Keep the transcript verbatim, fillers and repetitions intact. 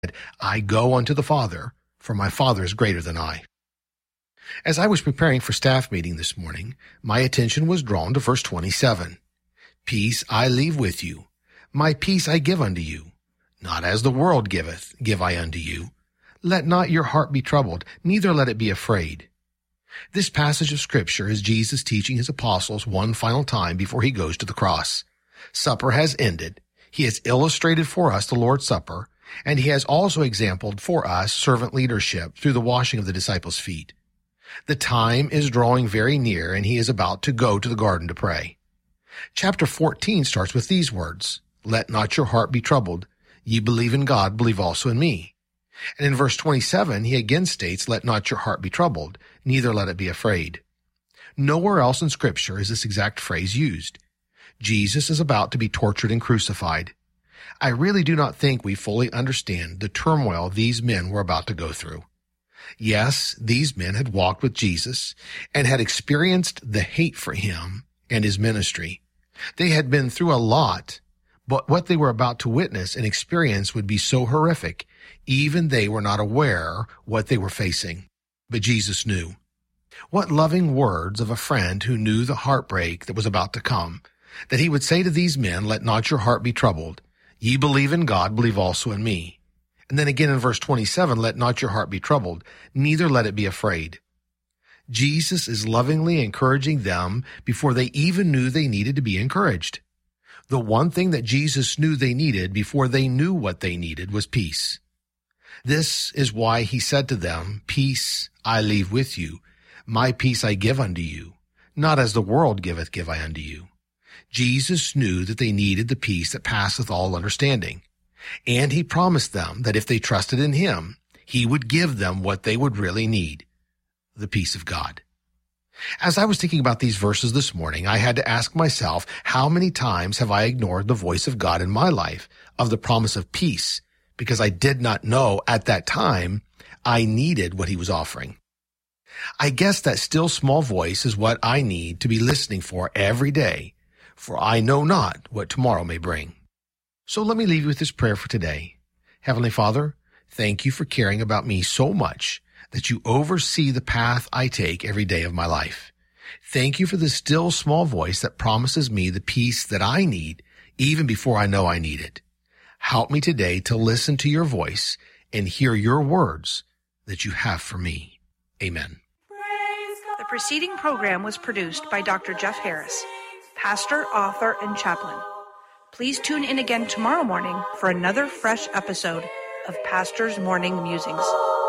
I go unto the Father, for my Father is greater than I. As I was preparing for staff meeting this morning, my attention was drawn to verse twenty-seven. Peace I leave with you, my peace I give unto you. Not as the world giveth, give I unto you. Let not your heart be troubled, neither let it be afraid. This passage of Scripture is Jesus teaching his apostles one final time before he goes to the cross. Supper has ended. He has illustrated for us the Lord's Supper, and he has also exampled for us servant leadership through the washing of the disciples' feet. The time is drawing very near, and he is about to go to the garden to pray. Chapter fourteen starts with these words, Let not your heart be troubled. Ye believe in God, believe also in me. And in verse twenty-seven, he again states, Let not your heart be troubled, neither let it be afraid. Nowhere else in Scripture is this exact phrase used. Jesus is about to be tortured and crucified. I really do not think we fully understand the turmoil these men were about to go through. Yes, these men had walked with Jesus and had experienced the hate for him and his ministry. They had been through a lot, but what they were about to witness and experience would be so horrific, even they were not aware what they were facing. But Jesus knew. What loving words of a friend who knew the heartbreak that was about to come, that he would say to these men, Let not your heart be troubled. Ye believe in God, believe also in me. And then again in verse twenty-seven, Let not your heart be troubled, neither let it be afraid. Jesus is lovingly encouraging them before they even knew they needed to be encouraged. The one thing that Jesus knew they needed before they knew what they needed was peace. This is why he said to them, Peace I leave with you, my peace I give unto you. Not as the world giveth, give I unto you. Jesus knew that they needed the peace that passeth all understanding. And he promised them that if they trusted in him, he would give them what they would really need, the peace of God. As I was thinking about these verses this morning, I had to ask myself, how many times have I ignored the voice of God in my life of the promise of peace because I did not know at that time I needed what he was offering? I guess that still small voice is what I need to be listening for every day, for I know not what tomorrow may bring. So let me leave you with this prayer for today. Heavenly Father, thank you for caring about me so much that you oversee the path I take every day of my life. Thank you for the still small voice that promises me the peace that I need even before I know I need it. Help me today to listen to your voice and hear your words that you have for me. Amen. The preceding program was produced by Doctor Jeff Harris, pastor, author, and chaplain. Please tune in again tomorrow morning for another fresh episode of Pastor's Morning Musings.